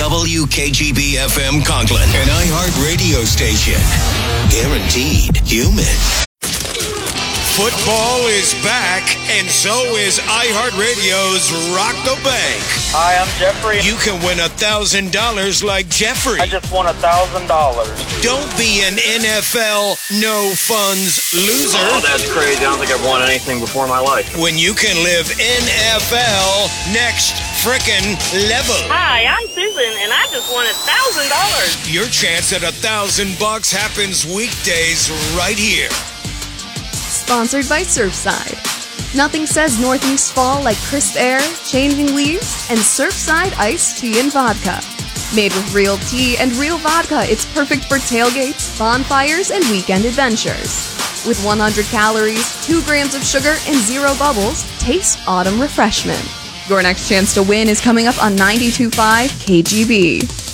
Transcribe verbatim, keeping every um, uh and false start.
W K G B F M Conklin, an iHeart radio station. Guaranteed human. Football is back, and so is iHeartRadio's Rock the Bank. Hi, I'm Jeffrey. You can win one thousand dollars like Jeffrey. I just won one thousand dollars. Don't be an N F L no-funds loser. Oh, that's crazy. I don't think I've won anything before in my life. When you can live N F L next frickin' level. Hi, I'm Susan, and I just won one thousand dollars. Your chance at one thousand bucks happens weekdays right here. Sponsored by Surfside. Nothing says Northeast fall like crisp air, changing leaves, and Surfside iced tea and vodka. Made with real tea and real vodka, it's perfect for tailgates, bonfires, and weekend adventures. With one hundred calories, two grams of sugar, and zero bubbles, taste autumn refreshment. Your next chance to win is coming up on ninety-two point five K G B.